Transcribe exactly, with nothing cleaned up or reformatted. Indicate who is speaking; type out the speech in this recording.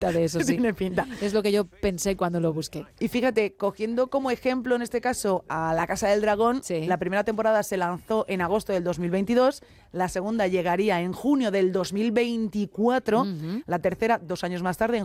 Speaker 1: de eso, sí.
Speaker 2: Tiene pinta.
Speaker 1: Es lo que yo pensé cuando lo busqué.
Speaker 2: Y fíjate, cogiendo como ejemplo en este caso a La Casa del Dragón,
Speaker 1: Sí.
Speaker 2: la primera temporada se lanzó en agosto del dos mil veintidós, la segunda llegaría en junio del dos mil veinticuatro,
Speaker 1: Ujú.
Speaker 2: la tercera dos años más tarde, en